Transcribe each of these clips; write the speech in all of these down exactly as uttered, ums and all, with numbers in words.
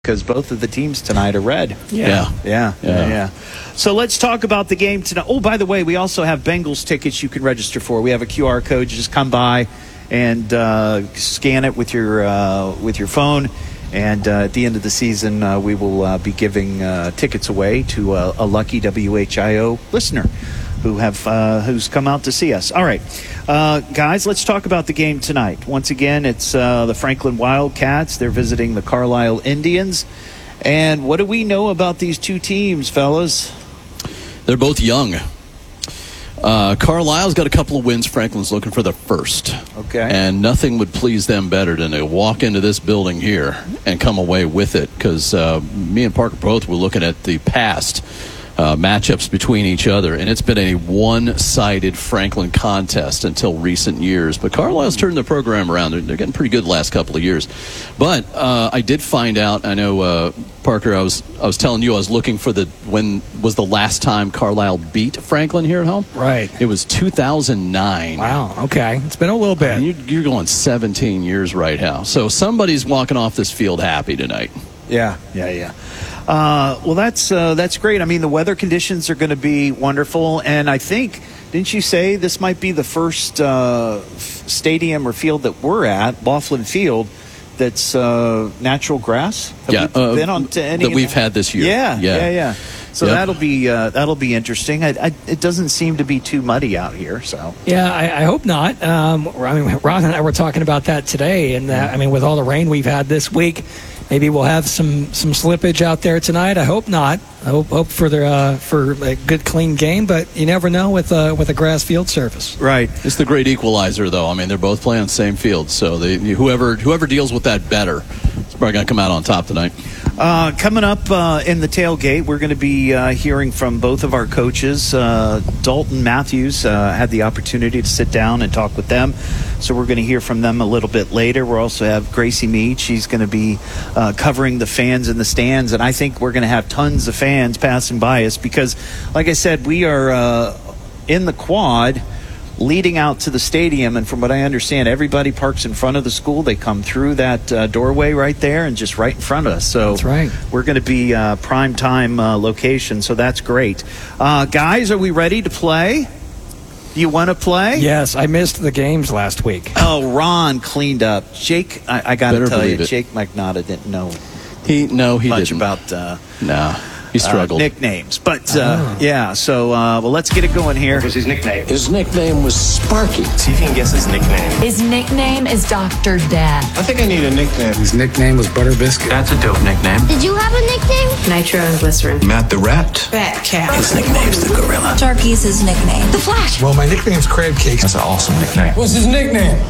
because both of the teams tonight are red. Yeah. Yeah. Yeah. Yeah. yeah. So let's talk about the game tonight. Oh, by the way, we also have Bengals tickets you can register for. We have a Q R code. You just come by and uh, scan it with your uh, with your phone. And uh, at the end of the season, uh, we will uh, be giving uh, tickets away to uh, a lucky W H I O listener who have uh, who's come out to see us. All right, uh, guys, let's talk about the game tonight. Once again, it's uh, the Franklin Wildcats. They're visiting the Carlisle Indians. And what do we know about these two teams, fellas? They're both young. Uh, Carlisle's got a couple of wins. Franklin's looking for the first. Okay. And nothing would please them better than to walk into this building here and come away with it, because uh, me and Parker both were looking at the past uh, matchups between each other, and it's been a one-sided Franklin contest until recent years. But Carlisle's turned the program around. They're, they're getting pretty good the last couple of years. But uh, I did find out, I know, uh, Parker, I was I was telling you I was looking for the, when was the last time Carlisle beat Franklin here at home? Right. It was two thousand nine. Wow, okay. It's been a little bit. And you're, you're going seventeen years right now. So somebody's walking off this field happy tonight. Yeah, yeah, yeah. Uh, well, that's uh, that's great. I mean, the weather conditions are going to be wonderful, and I think, didn't you say this might be the first uh, f- stadium or field that we're at, Laughlin Field, that's uh, natural grass? Have Yeah, we uh, been on to any that we've had this year. Yeah, yeah, Yeah. yeah. So Yep. that'll be uh, that'll be interesting. I, I, it doesn't seem to be too muddy out here, so. Yeah, I, I hope not. Um, I mean, Ron and I were talking about that today, and that, I mean, with all the rain we've had this week, maybe we'll have some, some slippage out there tonight. I hope not. I hope, hope for the uh, for a good, clean game, but you never know with uh, with a grass field surface. Right. It's the great equalizer, though. I mean, they're both playing on the same field, so they, whoever whoever deals with that better is probably going to come out on top tonight. Uh, coming up uh, in the tailgate, we're going to be uh, hearing from both of our coaches. Uh, Dalton Matthews uh, had the opportunity to sit down and talk with them, so we're going to hear from them a little bit later. We'll also have Gracie Mead. She's going to be uh, covering the fans in the stands, and I think we're going to have tons of fans passing by us because, like I said, we are uh, in the quad leading out to the stadium, and from what I understand, everybody parks in front of the school. They come through that uh, doorway right there and just right in front of us. So That's right. We're going to be uh, prime time uh, location, so that's great. Uh, guys, are we ready to play? Do you want to play? Yes, I missed the games last week. Oh, Ron cleaned up. Jake, I, I got to Better tell you, believe it. Jake McNaughton didn't know He no, he much didn't. about uh, Nah, he uh, struggled. nicknames. But, uh, Oh. yeah, so, uh, well, let's get it going here. What was his nickname? His nickname was Sparky. See if you can guess his nickname. His nickname is Doctor Death. I think I need a nickname. His nickname was Butter Biscuit. That's a dope nickname. Did you have a nickname? Nitro and Glycerin. Matt the Rat. Fat Cat. His nickname's the Gorilla. Sharky's his nickname. The Flash. Well, my nickname's Crab Cake. That's an awesome nickname. What's his nickname?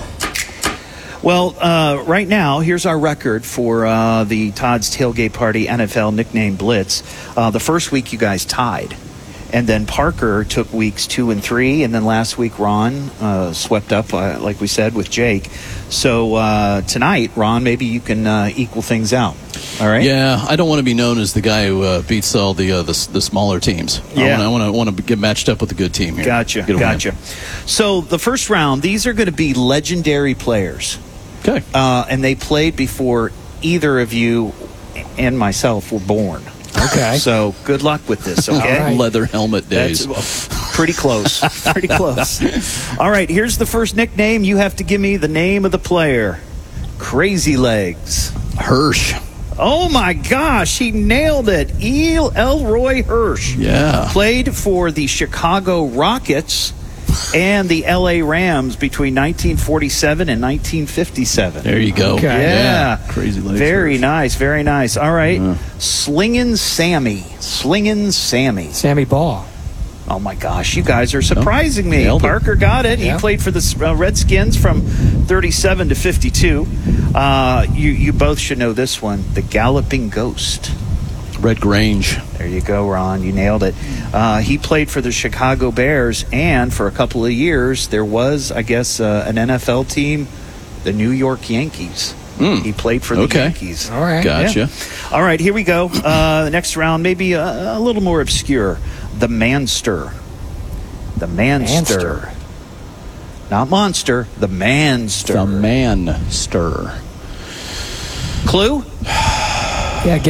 Well, uh, right now, here's our record for uh, the Todd's Tailgate Party N F L Nickname Blitz. Uh, the first week, you guys tied. And then Parker took weeks two and three. And then last week, Ron uh, swept up, uh, like we said, with Jake. So uh, tonight, Ron, maybe you can uh, equal things out. All right? Yeah, I don't want to be known as the guy who uh, beats all the, uh, the the smaller teams. Yeah. I want to want to get matched up with a good team here. Gotcha, Get a win. gotcha. So the first round, these are going to be legendary players. Okay. Uh, and they played before either of you and myself were born. Okay. So good luck with this, okay? All right. Leather helmet days. That's pretty close. Pretty close. All right, here's the first nickname. You have to give me the name of the player. Crazy Legs. Hirsch. Oh, my gosh. He nailed it. El Elroy Hirsch. Yeah. Played for the Chicago Rockets and the L A Rams between nineteen forty-seven and nineteen fifty-seven. There you go. Okay. Yeah. Crazy legs. Very Hirsch. nice, very nice. All right. Yeah. Slingin' Sammy. Slingin' Sammy. Sammy Ball. Oh, my gosh. You guys are surprising me. Nailed it. Parker got it. Yeah. He played for the uh, Redskins from thirty-seven to fifty-two. Uh, you, you both should know this one. The Galloping Ghost. Red Grange. There you go, Ron. You nailed it. Uh, he played for the Chicago Bears, and for a couple of years, there was, I guess, uh, an N F L team, the New York Yankees. Mm. He played for the Okay. Yankees. All right. Gotcha. Yeah. All right, here we go. Uh, the next round, maybe a, a little more obscure. The Manster. The Manster. Manster. Not monster, the Manster. The man stir. Clue? Yeah,